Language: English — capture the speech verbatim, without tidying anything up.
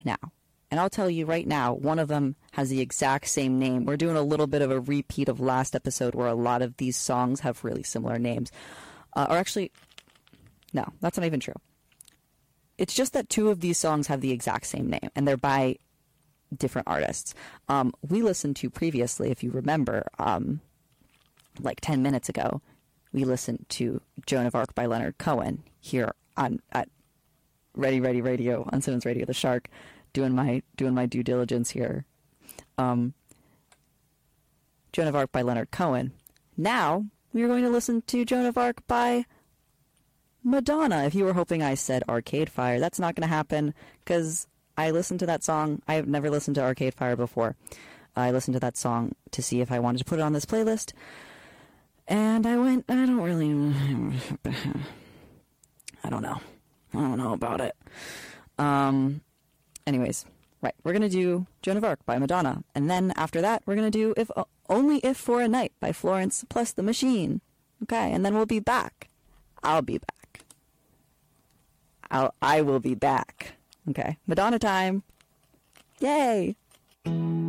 now. And I'll tell you right now, one of them has the exact same name. We're doing a little bit of a repeat of last episode where a lot of these songs have really similar names. Uh, or actually, no, that's not even true. It's just that two of these songs have the exact same name, and they're by different artists. Um, we listened to previously, if you remember, um, like ten minutes ago, we listened to Joan of Arc by Leonard Cohen here on at Ready Ready Radio on Simmons Radio, the Shark. Doing my doing my due diligence here. Um, Joan of Arc by Leonard Cohen. Now we are going to listen to Joan of Arc by Madonna. If you were hoping I said Arcade Fire, that's not going to happen because I listened to that song. I have never listened to Arcade Fire before. I listened to that song to see if I wanted to put it on this playlist, and I went, I don't really, I don't know. I don't know about it. Um. Anyways, right, we're going to do Joan of Arc by Madonna. And then after that, we're going to do if Only If for a Night by Florence plus the Machine. Okay, and then we'll be back. I'll be back. I'll, I will be back. Okay, Madonna time. Yay!